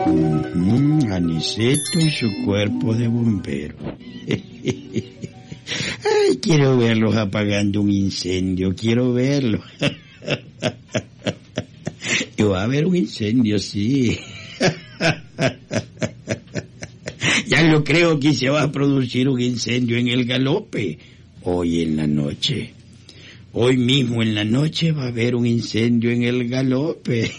Aniceto y su cuerpo de bombero. Ay, quiero verlos apagando un incendio, quiero verlos. Y va a haber un incendio, sí. Ya lo creo que se va a producir un incendio en el Galope. Hoy en la noche. Hoy mismo en la noche va a haber un incendio en el Galope.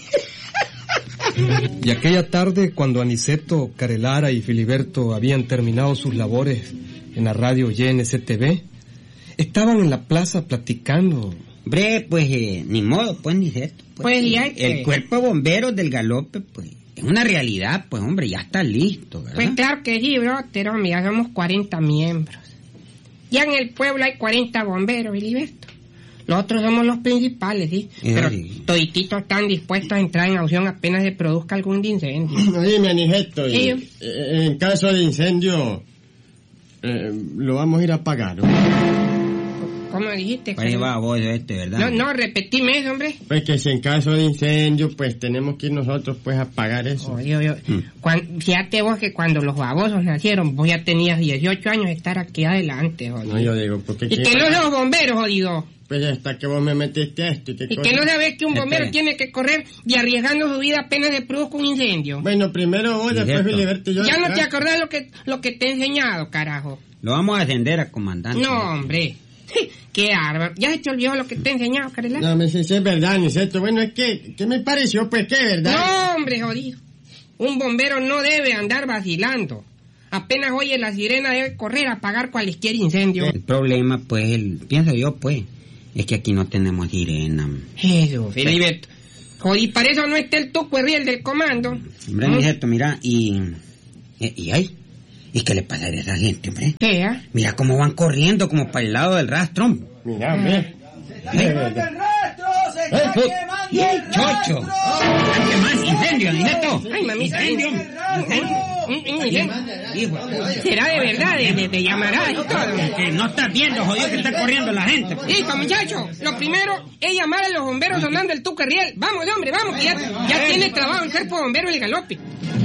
Y aquella tarde, cuando Aniceto, Carelara y Filiberto habían terminado sus labores en la radio YNCTV, estaban en la plaza platicando. Hombre, pues, ni modo, pues, Aniceto. Pues ya el cuerpo de bomberos del Galope, pues, es una realidad, pues, hombre, ya está listo, ¿verdad? Pues claro que sí, bro, pero ya somos 40 miembros. Ya en el pueblo hay 40 bomberos, Filiberto. Nosotros somos los principales, ¿sí? Pero todititos están dispuestos a entrar en acción apenas se produzca algún incendio. Oye, mi Aniceto, en caso de incendio, lo vamos a ir a apagar, ¿no? ¿Cómo dijiste? Ahí va vos ¿verdad? No, repetime eso, hombre. Pues que si en caso de incendio, pues tenemos que ir nosotros, pues, a apagar eso. Oye. Fíjate vos que cuando los babosos nacieron, vos ya tenías 18 años de estar aquí adelante, jodido. No, yo digo, porque... Y que no los bomberos, jodido. Pues hasta que vos me metiste esto y que... Y que no sabés que un bombero tiene que correr y arriesgando su vida apenas se produzca un incendio. Bueno, primero vos, después Filiberto y yo... Ya no te acordás lo que te he enseñado, carajo. Lo vamos a ascender a comandante. No, hombre. Qué árbaro. ¿Ya se te olvidó lo que te he enseñado, Carela? No, si es verdad, Aniceto. Bueno, es que... ¿Qué me pareció? Pues, ¿qué es verdad? No, hombre, jodido. Un bombero no debe andar vacilando. Apenas oye la sirena debe correr a apagar cualquier incendio. El problema, pues, pienso yo, pues, es que aquí no tenemos sirena. Eso, Filiberto. Jodí, para eso no está el tucuerriel del comando. Hombre, Aniceto, mira, y ahí... ¿Y qué le pasa a esa gente, hombre? ¿Qué, Mira cómo van corriendo como para el lado del rastro. Mira, hombre. ¡El rastro! ¡Se está quemando! ¡Chocho! ¡Se quemando! ¡Incendio, Aniceto! ¡Ay, mamita! ¡Incendio! ¿Será de verdad? ¿De llamarada y todo? Que no estás viendo, jodido, que está corriendo la gente. Listo, muchachos. Lo primero es llamar a los bomberos sonando el tucuerriel. Vamos, hombre, vamos, que ya tiene trabajo el cuerpo bombero del Galope.